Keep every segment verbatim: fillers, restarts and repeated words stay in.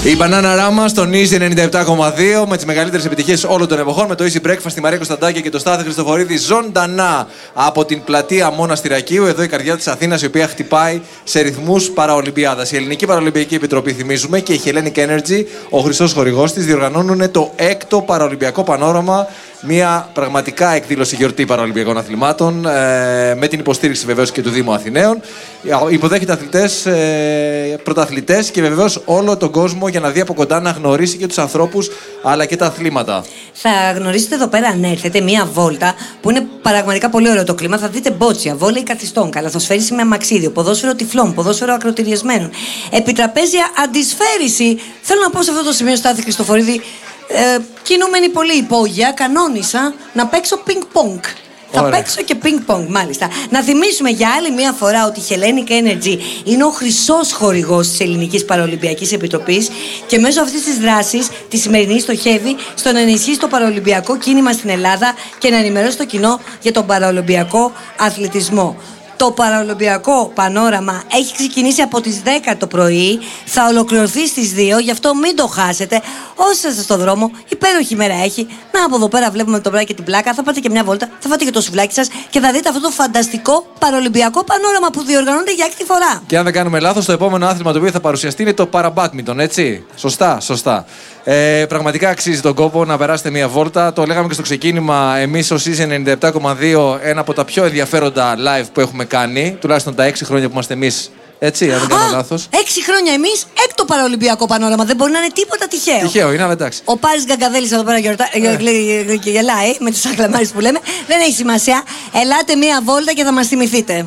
Η Bananarama στον Easy ενενήντα επτά κόμμα δύο με τις μεγαλύτερες επιτυχίες όλων των εποχών. Με το Easy Breakfast, τη Μαρία Κωνσταντάκη και το Στάθη Χριστοφορίδη ζωντανά από την πλατεία Μοναστηρακίου. Εδώ η καρδιά της Αθήνας, η οποία χτυπάει σε ρυθμούς παραολυμπιάδας. Η Ελληνική Παραολυμπιακή Επιτροπή, θυμίζουμε, και η Hellenic Energy, ο χρυσός χορηγός της, διοργανώνουν το έκτο παραολυμπιακό πανόραμα. Μια πραγματικά εκδήλωση γιορτή παραολυμπιακών αθλημάτων, ε, με την υποστήριξη βεβαίως και του Δήμου Αθηναίων. Υποδέχεται αθλητές, ε, πρωταθλητές και βεβαίως όλο τον κόσμο για να δει από κοντά, να γνωρίσει και τους ανθρώπους αλλά και τα αθλήματα. Θα γνωρίσετε εδώ πέρα, αν έρθετε, μία βόλτα που είναι πραγματικά πολύ ωραίο το κλίμα. Θα δείτε μπότσια, βόλεϊ καθιστών, καλαθοσφαίριση με αμαξίδιο, ποδόσφαιρο τυφλών, ποδόσφαιρο ακροτηριασμένων, επιτραπέζια αντισφαίριση. Θέλω να πω σε αυτό το σημείο, Στάθη Χριστοφορίδη, Ε, κινούμενη πολύ υπόγεια, κανόνισα να παίξω πινκ-πονγκ. Θα παίξω και πινκ-πονγκ, μάλιστα. Να θυμίσουμε για άλλη μια φορά ότι η Hellenic Energy είναι ο χρυσός χορηγός της Ελληνικής Παραολυμπιακής Επιτροπής και μέσω αυτής της δράσης τη σημερινή στοχεύει στο να ενισχύσει το παραολυμπιακό κίνημα στην Ελλάδα και να ενημερώσει το κοινό για τον παραολυμπιακό αθλητισμό. Το παραολυμπιακό πανόραμα έχει ξεκινήσει από τις δέκα το πρωί, θα ολοκληρωθεί στις δύο, γι' αυτό μην το χάσετε. Όσοι είστε στο δρόμο, υπέροχη μέρα έχει. Να, από εδώ πέρα βλέπουμε το βράδυ και την πλάκα, θα πάτε και μια βόλτα, θα φάτε και το σουβλάκι σας και θα δείτε αυτό το φανταστικό παραολυμπιακό πανόραμα που διοργανώνεται για έκτη φορά. Και αν δεν κάνουμε λάθος, το επόμενο άθλημα το οποίο θα παρουσιαστεί είναι το παραμπάντμιντον, έτσι. Σωστά, σωστά. Ε, πραγματικά αξίζει τον κόπο να περάσετε μια βόλτα. Το λέγαμε και στο ξεκίνημα, εμείς ως Easy ενενήντα επτά κόμμα δύο, ένα από τα πιο ενδιαφέροντα live που έχουμε κάνει, τουλάχιστον τα έξι χρόνια που είμαστε εμείς. Έτσι, αν δεν κάνω λάθος. Έξι χρόνια εμείς, έκτο παραολυμπιακό πανόραμα. Δεν μπορεί να είναι τίποτα τυχαίο. Τυχαίο είναι, αλλά εντάξει. Ο Πάρης Γκαγκαδέλης εδώ πέρα γιορτά, ε. και γελάει με τις αχλαμάρες που λέμε. Δεν έχει σημασία. Ελάτε μία βόλτα και θα μας θυμηθείτε.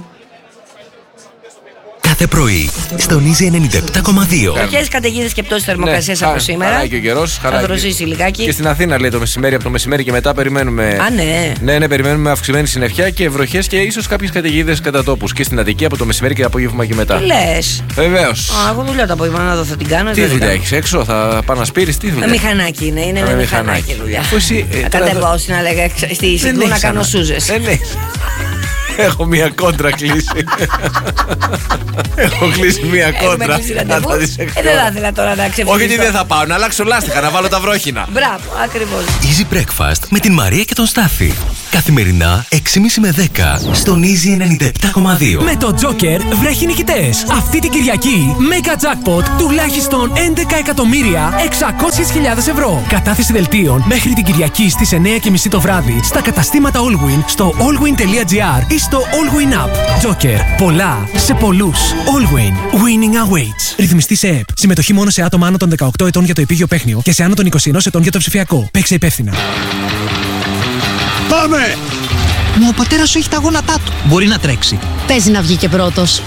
Κάθε πρωί στον Easy ενενήντα επτά κόμμα δύο. Ποιες καταιγίδες και πτώσεις θερμοκρασίας, ναι, από σήμερα. Χαράει και ο καιρός. Θα δροσίσει λιγάκι. Και στην Αθήνα, λέει, το μεσημέρι, από το μεσημέρι και μετά περιμένουμε. Α, ναι. Ναι, ναι, περιμένουμε αυξημένη συννεφιά και βροχές και ίσως κάποιες καταιγίδες κατά τόπους. Και στην Αττική από το μεσημέρι και απόγευμα και μετά. Τι λες? Βεβαίως. Α, εγώ δουλειά το απόγευμα, να δω, θα την κάνω. Τι δουλειά έχεις έξω, θα πάω να σπείρεις, τι δουλειά? Μηχανάκι είναι, είναι με μηχανάκι δουλειά. Θα κατέβω στην στη Συγκρού να κάνω σούζες. Έχω μία κόντρα κλείσει. Έχω κλείσει μία κόντρα. Ε, δεν θα ήθελα τώρα να ξεφύγω. Όχι, δεν θα πάω, να αλλάξω λάστιχα, να βάλω τα βρόχινα. Μπράβο, ακριβώς. Easy Breakfast με την Μαρία και τον Στάθη. Καθημερινά έξι και μισή με δέκα στον Easy ενενήντα επτά κόμμα δύο. Με το Joker βρέχει νικητές. Αυτή την Κυριακή, Mega Jackpot τουλάχιστον έντεκα εκατομμύρια εξακόσιες χιλιάδες ευρώ. Κατάθεση δελτίων μέχρι την Κυριακή στις εννιά και μισή το βράδυ στα καταστήματα Allwin, στο allwin τελεία gr ή στο Allwin App. Joker. Πολλά σε πολλούς. Allwin. Winning awaits. Ρυθμιστή σε ΕΕΠ. Συμμετοχή μόνο σε άτομα άνω των δεκαοκτώ ετών για το επίγειο παίχνιο και σε άνω των είκοσι ένα ετών για το ψηφιακό. Παίξε υπεύθυνα. Πάμε! Μα ο πατέρας σου έχει τα γόνατά του. Μπορεί να τρέξει. Παίζει να βγει και πρώτος.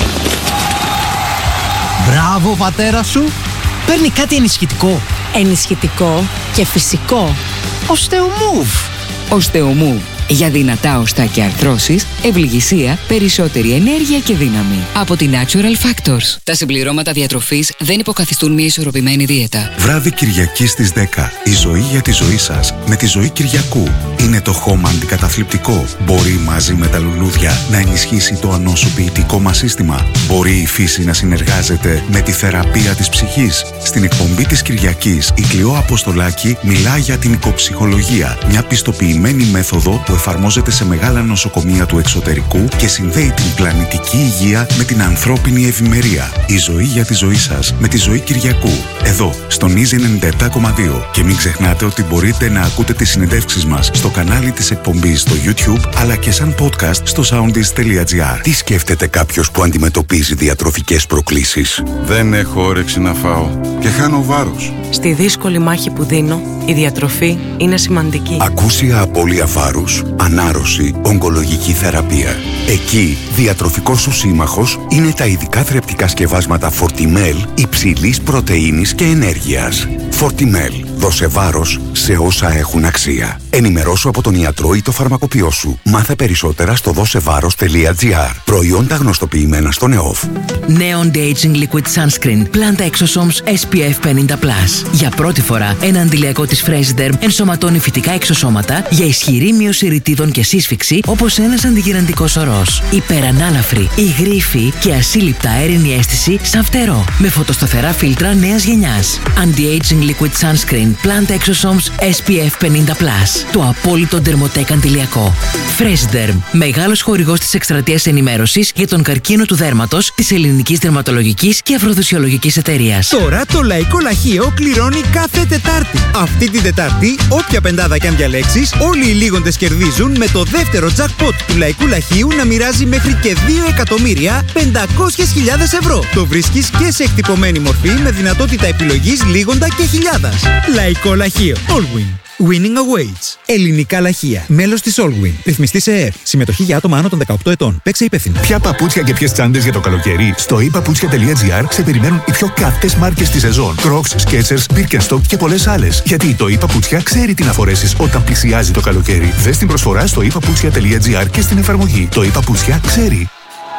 Μπράβο, πατέρα σου. Παίρνει κάτι ενισχυτικό. Ενισχυτικό και φυσικό. Osteomove. Osteomove. Για δυνατά οστά και αρθρώσεις, ευληγησία, περισσότερη ενέργεια και δύναμη. Από τη Natural Factors. Τα συμπληρώματα διατροφής δεν υποκαθιστούν μια ισορροπημένη δίαιτα. Βράδυ Κυριακή στις δέκα. Η ζωή για τη ζωή σας με τη Ζωή Κυριακού. Είναι το χώμα αντικαταθλιπτικό. Μπορεί μαζί με τα λουλούδια να ενισχύσει το ανοσοποιητικό μας σύστημα. Μπορεί η φύση να συνεργάζεται με τη θεραπεία της ψυχής. Στην εκπομπή της Κυριακής, η Κλειό Αποστολάκη μιλά για την οικοψυχολογία. Μια πιστοποιημένη μέθοδο που εφαρμόζεται σε μεγάλα νοσοκομεία του εξωτερικού και συνδέει την πλανητική υγεία με την ανθρώπινη ευημερία. Η ζωή για τη ζωή σας με τη Ζωή Κυριακού. Εδώ, στον Easy ενενήντα επτά κόμμα δύο. Και μην ξεχνάτε ότι μπορείτε να ακούτε τις συνεντεύξεις μας στο κανάλι της εκπομπής στο YouTube, αλλά και σαν podcast στο soundis τελεία gr. Τι σκέφτεται κάποιος που αντιμετωπίζει διατροφικές προκλήσεις? Δεν έχω όρεξη να φάω και χάνω βάρος. Στη δύσκολη μάχη που δίνω, η διατροφή είναι σημαντική. Ακούσια απώλεια βάρους, ανάρρωση, ογκολογική θεραπεία. Εκεί, διατροφικός σου σύμμαχος είναι τα ειδικά θρεπτικά σκευάσματα Fortimel υψηλής πρωτεΐνης και ενέργειας. Φορτιμέλ. Δώσε βάρος σε όσα έχουν αξία. Ενημερώσου από τον ιατρό ή το φαρμακοποιό σου. Μάθε περισσότερα στο δώσεβάρος τελεία τζι άρ. Προϊόντα γνωστοποιημένα στον ΕΟΦ. Νέο Anti-Aging Liquid Sunscreen Planta Exosomes ες πι εφ πενήντα πλας. Για πρώτη φορά, ένα αντιλιακό της Freshderm ενσωματώνει φυτικά εξωσώματα για ισχυρή μείωση ρητίδων και σύσφυξη, όπως ένας αντιγυραντικός ορός. Υπερανάλαφρη, υγρήφη και ασύλληπτα αέρινη αίσθηση σαν φτερό. Με φωτοσταθερά φίλτρα νέας γενιάς. Anti-Aging Liquid Sunscreen Planta Exosomes ες πι εφ πενήντα πλας. Το απόλυτο ντερμοτέκ αντιλιακό. Freshderm. Μεγάλος χορηγός της εκστρατείας ενημέρωσης για τον καρκίνο του δέρματος της Ελληνικής Δερματολογικής και Αφροδισιολογικής Εταιρείας. Τώρα το Λαϊκό Λαχείο κληρώνει κάθε Τετάρτη. Αυτή την Τετάρτη, όποια πεντάδα κι αν διαλέξεις, όλοι οι λίγοντες κερδίζουν με το δεύτερο jackpot του Λαϊκού Λαχείου να μοιράζει μέχρι και δύο εκατομμύρια πεντακόσιες χιλιάδες ευρώ. Το βρίσκεις και σε εκτυπωμένη μορφή με δυνατότητα επιλογής λίγοντα και χιλιάδας. Λαϊκό Λαχείο. Allwin. Winning awaits. Ελληνικά λαχεία. Μέλος της Allwin. Ρυθμιστή σε ΕΕΠ. Συμμετοχή για άτομα άνω των δεκαοκτώ ετών. Παίξε υπεύθυνα. Ποια παπούτσια και ποιες τσάντες για το καλοκαίρι? Στο i paputsια τελεία τζι άρ σε περιμένουν οι πιο καυτές μάρκες της σεζόν. Crocs, Skechers, Birkenstock και πολλές άλλες. Γιατί το i Paputsια ξέρει τι να φορέσεις όταν πλησιάζει το καλοκαίρι. Δες την προσφορά στο i paputsια τελεία τζι άρ και στην εφαρμογή. Το i Paputsια ξέρει.